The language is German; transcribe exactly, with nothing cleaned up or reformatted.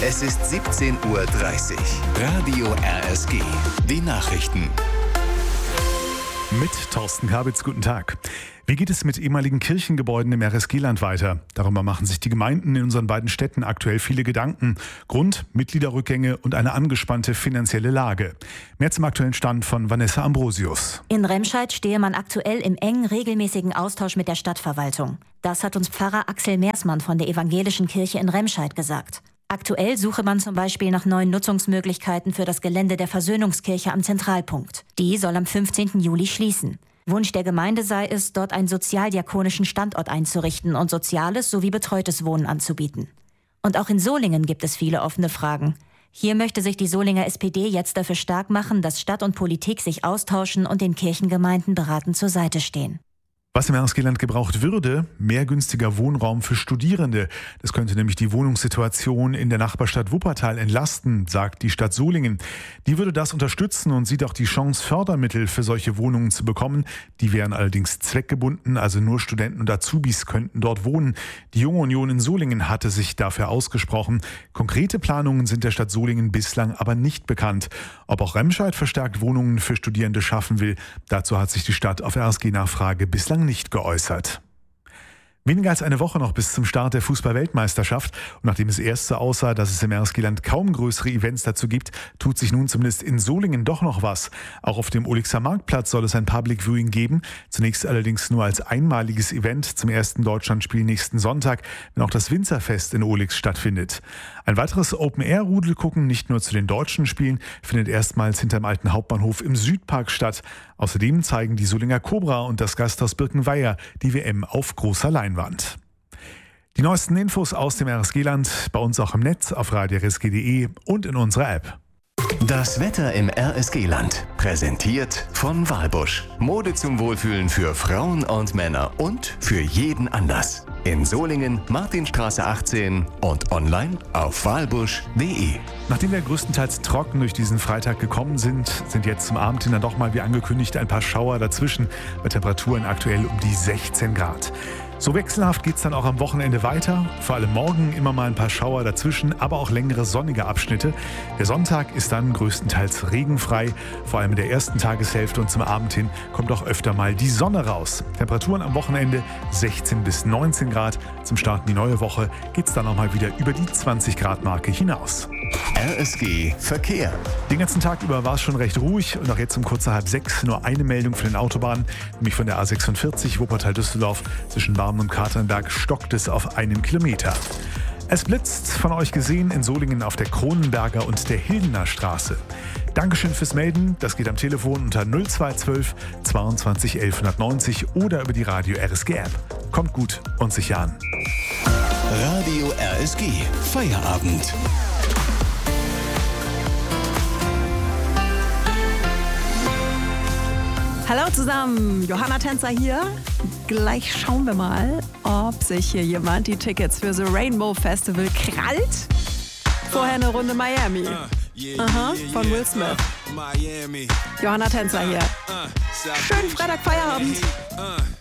Es ist siebzehn Uhr dreißig. Radio R S G. Die Nachrichten. Mit Thorsten Kabitz, guten Tag. Wie geht es mit ehemaligen Kirchengebäuden im R S G-Land weiter? Darüber machen sich die Gemeinden in unseren beiden Städten aktuell viele Gedanken. Grund: Mitgliederrückgänge und eine angespannte finanzielle Lage. Mehr zum aktuellen Stand von Vanessa Ambrosius. In Remscheid stehe man aktuell im engen, regelmäßigen Austausch mit der Stadtverwaltung. Das hat uns Pfarrer Axel Meersmann von der Evangelischen Kirche in Remscheid gesagt. Aktuell suche man zum Beispiel nach neuen Nutzungsmöglichkeiten für das Gelände der Versöhnungskirche am Zentralpunkt. Die soll am fünfzehnten Juli schließen. Wunsch der Gemeinde sei es, dort einen sozialdiakonischen Standort einzurichten und soziales sowie betreutes Wohnen anzubieten. Und auch in Solingen gibt es viele offene Fragen. Hier möchte sich die Solinger S P D jetzt dafür stark machen, dass Stadt und Politik sich austauschen und den Kirchengemeinden beratend zur Seite stehen. Was im R S G-Land gebraucht würde: mehr günstiger Wohnraum für Studierende. Das könnte nämlich die Wohnungssituation in der Nachbarstadt Wuppertal entlasten, sagt die Stadt Solingen. Die würde das unterstützen und sieht auch die Chance, Fördermittel für solche Wohnungen zu bekommen. Die wären allerdings zweckgebunden, also nur Studenten und Azubis könnten dort wohnen. Die Junge Union in Solingen hatte sich dafür ausgesprochen. Konkrete Planungen sind der Stadt Solingen bislang aber nicht bekannt. Ob auch Remscheid verstärkt Wohnungen für Studierende schaffen will, dazu hat sich die Stadt auf R S G-Nachfrage bislang nicht geäußert. Weniger als eine Woche noch bis zum Start der Fußball-Weltmeisterschaft. Und nachdem es erst so aussah, dass es im R S G-Land kaum größere Events dazu gibt, tut sich nun zumindest in Solingen doch noch was. Auch auf dem Olixer Marktplatz soll es ein Public Viewing geben. Zunächst allerdings nur als einmaliges Event zum ersten Deutschlandspiel nächsten Sonntag, wenn auch das Winzerfest in Olix stattfindet. Ein weiteres Open-Air-Rudelgucken, nicht nur zu den deutschen Spielen, findet erstmals hinterm alten Hauptbahnhof im Südpark statt. Außerdem zeigen die Solinger Cobra und das Gasthaus Birkenweier die W M auf großer Leinwand. Die neuesten Infos aus dem R S G-Land bei uns auch im Netz auf radio r s g punkt d e und in unserer App. Das Wetter im R S G-Land. Präsentiert von Walbusch. Mode zum Wohlfühlen für Frauen und Männer und für jeden Anlass. In Solingen, Martinstraße achtzehn und online auf walbusch punkt d e. Nachdem wir größtenteils trocken durch diesen Freitag gekommen sind, sind jetzt zum Abend hin dann doch mal wie angekündigt ein paar Schauer dazwischen, bei Temperaturen aktuell um die sechzehn Grad. So wechselhaft geht es dann auch am Wochenende weiter. Vor allem morgen immer mal ein paar Schauer dazwischen, aber auch längere sonnige Abschnitte. Der Sonntag ist dann größtenteils regenfrei. Vor allem in der ersten Tageshälfte und zum Abend hin kommt auch öfter mal die Sonne raus. Temperaturen am Wochenende sechzehn bis neunzehn Grad. Zum Start in die neue Woche geht es dann auch mal wieder über die zwanzig Grad Marke hinaus. R S G Verkehr. Den ganzen Tag über war es schon recht ruhig und auch jetzt um kurz nach halb sechs nur eine Meldung von den Autobahnen, nämlich von der A sechsundvierzig Wuppertal-Düsseldorf. Zwischen Barmen und Katernberg stockt es auf einem Kilometer. Es blitzt, von euch gesehen, in Solingen auf der Kronenberger und der Hildener Straße. Dankeschön fürs Melden. Das geht am Telefon unter null zwei eins zwölf zweiundzwanzig elfhundertneunzig oder über die Radio R S G App. Kommt gut und sicher an. Radio R S G Feierabend. Hallo zusammen, Johanna Tänzer hier. Gleich schauen wir mal, ob sich hier jemand die Tickets für The Rainbow Festival krallt. Vorher eine Runde Miami. Aha, von Will Smith. Johanna Tänzer hier. Schönen Freitag Feierabend.